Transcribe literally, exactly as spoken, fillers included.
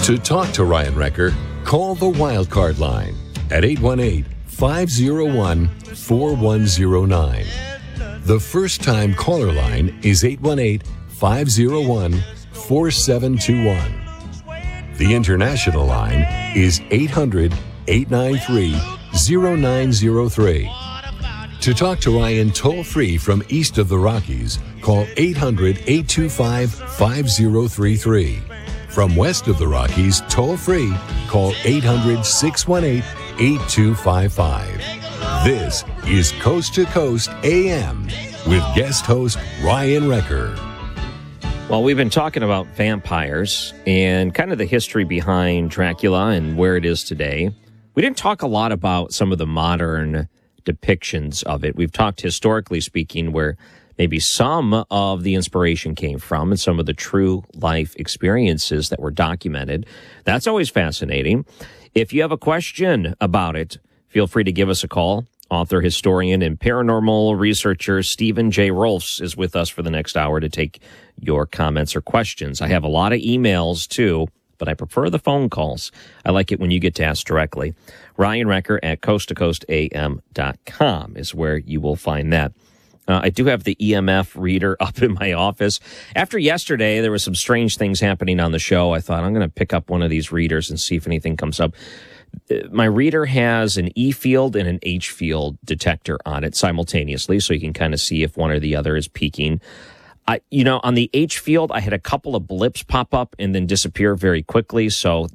To talk to Ryan Wrecker, call the Wildcard line at eight one eight, five oh one, four one oh nine. The first-time caller line is eight one eight, five oh one, four seven two one. The international line is eight hundred, eight nine three, oh nine oh three. To talk to Ryan toll-free from east of the Rockies, call eight hundred, eight two five, five oh three three. From west of the Rockies, toll-free, call eight hundred, six one eight, eight two five five. This is Coast to Coast A M with guest host Ryan Wrecker. Well, we've been talking about vampires and kind of the history behind Dracula and where it is today. We didn't talk a lot about some of the modern depictions of it. We've talked historically speaking where maybe some of the inspiration came from and some of the true life experiences that were documented. That's always fascinating. If you have a question about it, feel free to give us a call. Author, historian, and paranormal researcher Stephen J. Rolfs is with us for the next hour to take your comments or questions. I have a lot of emails, too, but I prefer the phone calls. I like it when you get to ask directly. Ryan Wrecker at coast to coast a m dot com is where you will find that. Uh, I do have the E M F reader up in my office. After yesterday, there were some strange things happening on the show. I thought I'm going to pick up one of these readers and see if anything comes up. My reader has an E field and an H field detector on it simultaneously, so you can kind of see if one or the other is peaking. I, you know, on the H field, I had a couple of blips pop up and then disappear very quickly, so